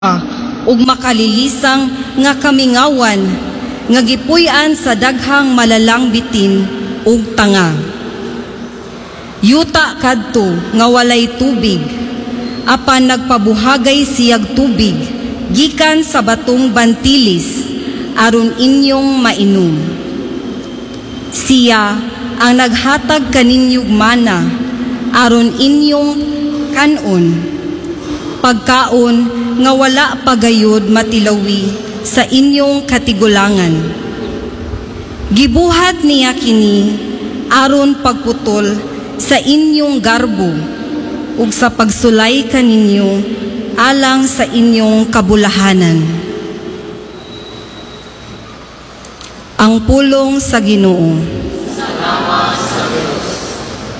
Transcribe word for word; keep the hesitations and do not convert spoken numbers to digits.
ug makalilisang nga kamingawan nga gipuy-an sa daghang malalang bitin ug tanga. Yuta kadto nga walay tubig, apan nagpabuhagay siyag tubig gikan sa batong bantilis aron inyong mainom. Siya ang naghatag kaninyong mana aron inyong kanon, pagkaon nga wala pagayod matilawi sa inyong katigulangan. Gibuhat niya kini aron pagputol sa inyong garbo ug sa pagsulay kaninyo alang sa inyong kabulahanan. Ang pulong sa Ginoo.